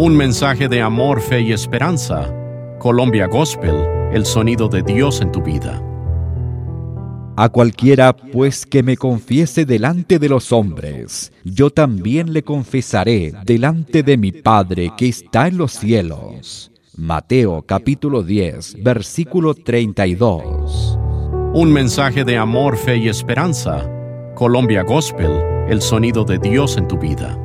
Un mensaje de amor, fe y esperanza. Colombia Gospel, el sonido de Dios en tu vida. A cualquiera, pues, que me confiese delante de los hombres, yo también le confesaré delante de mi Padre que está en los cielos. Mateo capítulo 10, versículo 32. Un mensaje de amor, fe y esperanza. Colombia Gospel, el sonido de Dios en tu vida.